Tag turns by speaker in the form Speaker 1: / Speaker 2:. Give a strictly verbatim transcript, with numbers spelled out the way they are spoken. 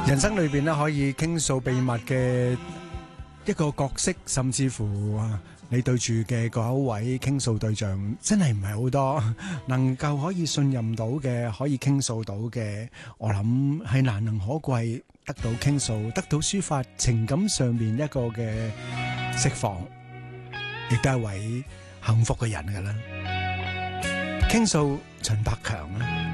Speaker 1: 人生裏邊咧可以傾訴秘密嘅一個角色，甚至乎你對住嘅嗰一位傾訴對象，真係唔係好多，能夠可以信任到嘅，可以傾訴到嘅，我諗係難能可貴，得到傾訴，得到抒發情感上面一個嘅釋放，亦都係一位幸福嘅人㗎啦。傾訴陳百強啊！